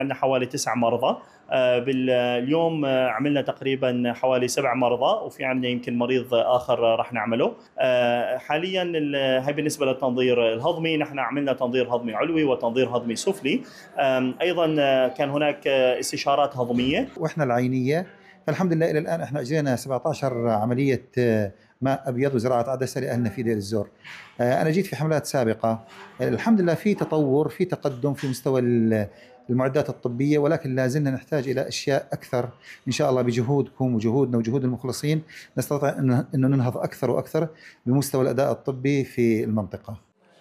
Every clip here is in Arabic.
عندنا حوالي 9 مرضى. باليوم عملنا تقريبا حوالي 7 مرضى، وفي عندنا يمكن مريض آخر راح نعمله. حاليا هي بالنسبة للتنظير الهضمي، نحن عملنا تنظير هضمي علوي وتنظير هضمي سفلي. أيضا كان هناك استشارات هضمية. واحنا العينية فالحمد لله إلى الآن احنا أجرينا 17 عملية ماء أبيض وزراعة عدسة لأهلنا في دير الزور. أنا جيت في حملات سابقة، الحمد لله في تطور، في تقدم في مستوى المعدات الطبية، ولكن لا زلنا نحتاج إلى أشياء أكثر. إن شاء الله بجهودكم وجهودنا وجهود المخلصين نستطيع أن ننهض أكثر وأكثر بمستوى الأداء الطبي في المنطقة.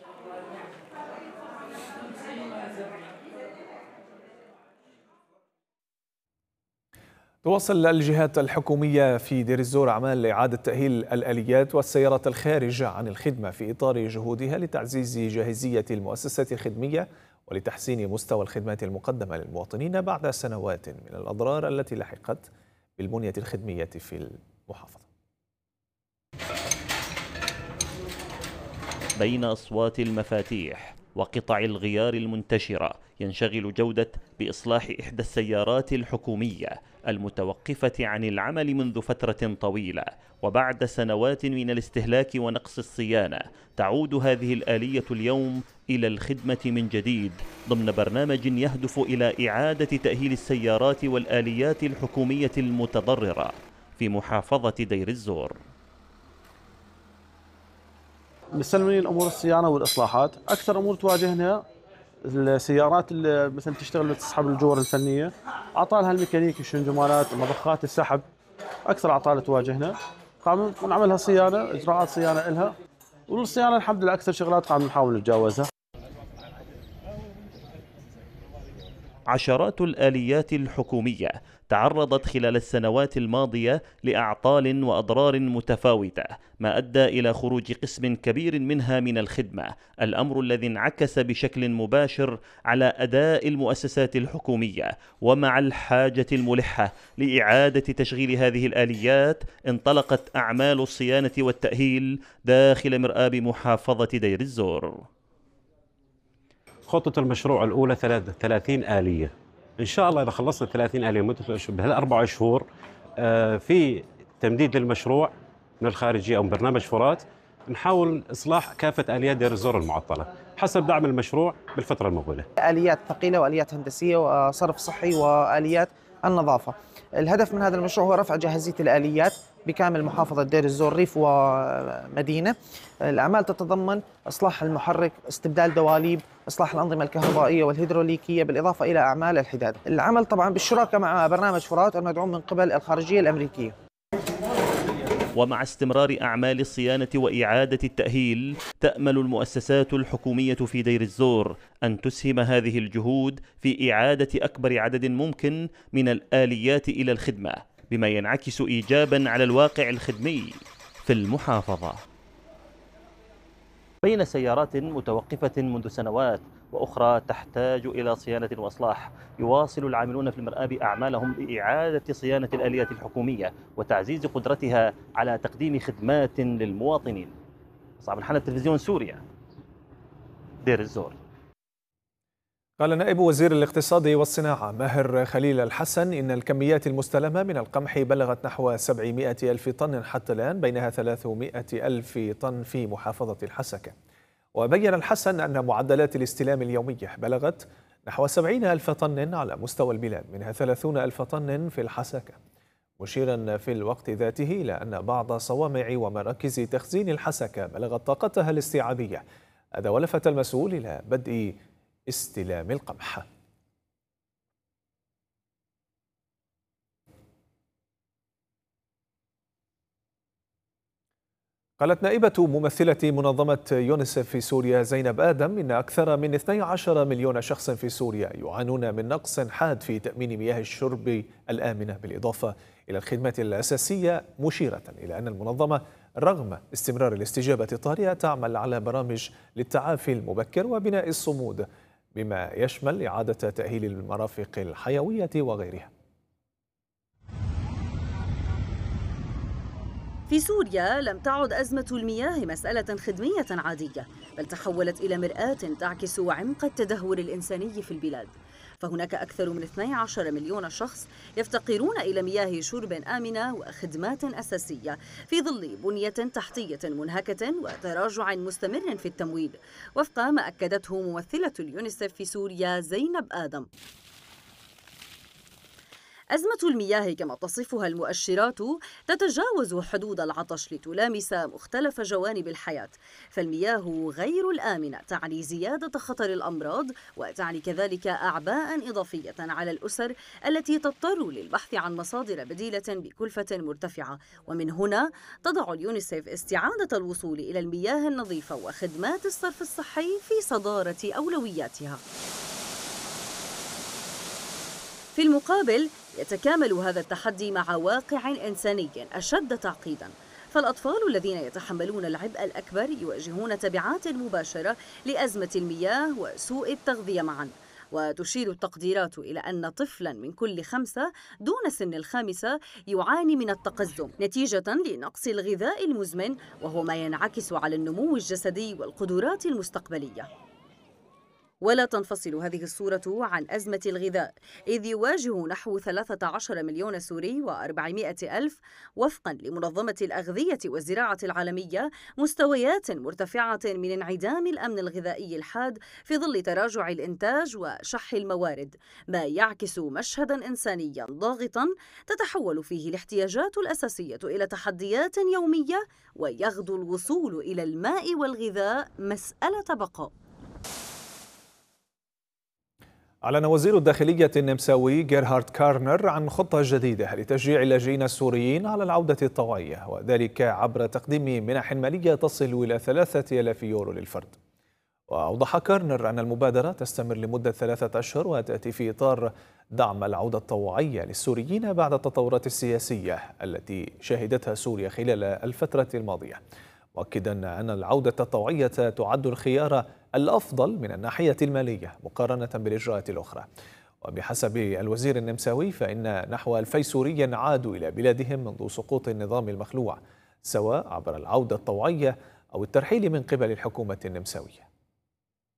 تواصل الجهات الحكومية في دير الزور أعمال إعادة تأهيل الآليات والسيارات الخارجة عن الخدمة في إطار جهودها لتعزيز جاهزية المؤسسات الخدمية ولتحسين مستوى الخدمات المقدمة للمواطنين بعد سنوات من الأضرار التي لحقت بالبنية الخدمية في المحافظة. بين أصوات المفاتيح وقطع الغيار المنتشرة ينشغل جودة بإصلاح إحدى السيارات الحكومية المتوقفة عن العمل منذ فترة طويلة، وبعد سنوات من الاستهلاك ونقص الصيانة تعود هذه الآلية اليوم إلى الخدمة من جديد ضمن برنامج يهدف إلى إعادة تأهيل السيارات والآليات الحكومية المتضررة في محافظة دير الزور. مستلمين امور الصيانه والاصلاحات. اكثر امور تواجهنا السيارات اللي مثلا تشتغل تسحب الجور الفنيه، اعطالها الميكانيكي، الشنجمانات، مضخات السحب، اكثر اعطال تواجهنا. قام نعملها صيانه، اجراءات صيانه لها، والصيانه الحمد لله اكثر شغلات قام نحاول نتجاوزها. عشرات الآليات الحكومية تعرضت خلال السنوات الماضية لأعطال وأضرار متفاوتة، ما أدى إلى خروج قسم كبير منها من الخدمة، الأمر الذي انعكس بشكل مباشر على أداء المؤسسات الحكومية. ومع الحاجة الملحة لإعادة تشغيل هذه الآليات انطلقت أعمال الصيانة والتأهيل داخل مرآب محافظة دير الزور. خطة المشروع الأولى 30 آلية، إن شاء الله إذا خلصنا 30 آلية مدة بهال4 شهور في تمديد للمشروع من الخارجية أو من برنامج فرات، نحاول إصلاح كافة آليات دير الزور المعطلة حسب دعم المشروع بالفترة المقبلة. آليات ثقيلة وآليات هندسية وصرف صحي وآليات النظافة. الهدف من هذا المشروع هو رفع جاهزية الآليات بكامل محافظة دير الزور ريف ومدينة. الأعمال تتضمن إصلاح المحرك، استبدال دواليب، إصلاح الأنظمة الكهربائية والهيدروليكية، بالإضافة إلى أعمال الحدادة. العمل طبعا بالشراكة مع برنامج فرات المدعوم من قبل الخارجية الأمريكية. ومع استمرار أعمال الصيانة وإعادة التأهيل تأمل المؤسسات الحكومية في دير الزور أن تسهم هذه الجهود في إعادة أكبر عدد ممكن من الآليات إلى الخدمة، بما ينعكس إيجابا على الواقع الخدمي في المحافظة. بين سيارات متوقفة منذ سنوات وأخرى تحتاج إلى صيانة وإصلاح، يواصل العاملون في المرآب أعمالهم لإعادة صيانة الآليات الحكومية وتعزيز قدرتها على تقديم خدمات للمواطنين. صعب الحالة تلفزيون سوريا، دير الزور. قال نائب وزير الاقتصاد والصناعة ماهر خليل الحسن إن الكميات المستلمة من القمح بلغت نحو 700 ألف طن حتى الآن، بينها 300 ألف طن في محافظة الحسكة. وبين الحسن أن معدلات الاستلام اليومية بلغت نحو 70 ألف طن على مستوى البلاد، منها 30 ألف طن في الحسكة، مشيرا في الوقت ذاته إلى أن بعض صوامع ومراكز تخزين الحسكة بلغت طاقتها الاستيعابية. هذا ولفت المسؤول إلى بدء استلام القمح. قالت نائبة ممثلة منظمة يونسف في سوريا زينب آدم إن أكثر من 12 مليون شخص في سوريا يعانون من نقص حاد في تأمين مياه الشرب الآمنة، بالإضافة إلى الخدمات الأساسية، مشيرة إلى أن المنظمة رغم استمرار الاستجابة الطارئة تعمل على برامج للتعافي المبكر وبناء الصمود، بما يشمل إعادة تأهيل المرافق الحيوية وغيرها. في سوريا لم تعد أزمة المياه مسألة خدمية عادية، بل تحولت إلى مرآة تعكس عمق التدهور الإنساني في البلاد. فهناك أكثر من 12 مليون شخص يفتقرون إلى مياه شرب آمنة وخدمات أساسية في ظل بنية تحتية منهكة وتراجع مستمر في التمويل، وفق ما أكدته ممثلة اليونيسف في سوريا زينب آدم. أزمة المياه كما تصفها المؤشرات تتجاوز حدود العطش لتلامس مختلف جوانب الحياة، فالمياه غير الآمنة تعني زيادة خطر الأمراض، وتعني كذلك أعباء إضافية على الأسر التي تضطر للبحث عن مصادر بديلة بكلفة مرتفعة. ومن هنا تضع اليونيسف استعادة الوصول إلى المياه النظيفة وخدمات الصرف الصحي في صدارة أولوياتها. في المقابل يتكامل هذا التحدي مع واقع إنساني أشد تعقيداً، فالأطفال الذين يتحملون العبء الأكبر يواجهون تبعات مباشرة لأزمة المياه وسوء التغذية معاً. وتشير التقديرات إلى أن طفلاً من كل 5 دون سن 5 يعاني من التقزم نتيجة لنقص الغذاء المزمن، وهو ما ينعكس على النمو الجسدي والقدرات المستقبلية. ولا تنفصل هذه الصورة عن أزمة الغذاء، إذ يواجه نحو 13 مليون سوري و400 ألف وفقا لمنظمة الأغذية والزراعة العالمية مستويات مرتفعة من انعدام الأمن الغذائي الحاد في ظل تراجع الإنتاج وشح الموارد، ما يعكس مشهدا إنسانيا ضاغطا تتحول فيه الاحتياجات الأساسية إلى تحديات يومية، ويغدو الوصول إلى الماء والغذاء مسألة بقاء. أعلن وزير الداخلية النمساوي جيرهارد كارنر عن خطة جديدة لتشجيع اللاجئين السوريين على العودة الطوعية، وذلك عبر تقديم منح مالية تصل إلى 3000 يورو للفرد. وأوضح كارنر أن المبادرة تستمر لمدة 3 أشهر وتأتي في إطار دعم العودة الطوعية للسوريين بعد التطورات السياسية التي شهدتها سوريا خلال الفترة الماضية، مؤكدا أن العودة الطوعية تعد الخيار الأفضل من الناحية المالية مقارنة بالإجراءات الأخرى. وبحسب الوزير النمساوي فإن نحو 2000 سوري عادوا إلى بلادهم منذ سقوط النظام المخلوع، سواء عبر العودة الطوعية أو الترحيل من قبل الحكومة النمساوية.